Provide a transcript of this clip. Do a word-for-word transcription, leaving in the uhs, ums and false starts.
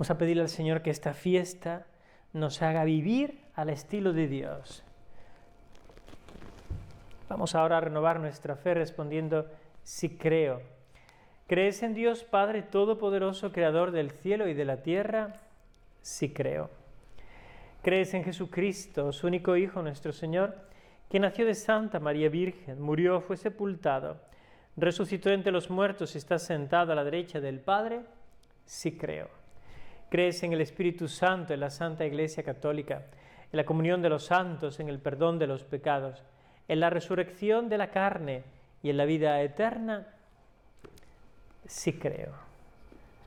Vamos a pedirle al Señor que esta fiesta nos haga vivir al estilo de Dios. Vamos ahora a renovar nuestra fe respondiendo, sí creo. ¿Crees en Dios Padre Todopoderoso, Creador del cielo y de la tierra? Sí creo. ¿Crees en Jesucristo, su único Hijo, nuestro Señor, que nació de Santa María Virgen, murió, fue sepultado, resucitó entre los muertos y está sentado a la derecha del Padre? Sí creo. ¿Crees en el Espíritu Santo, en la Santa Iglesia Católica, en la comunión de los santos, en el perdón de los pecados, en la resurrección de la carne y en la vida eterna? Sí creo.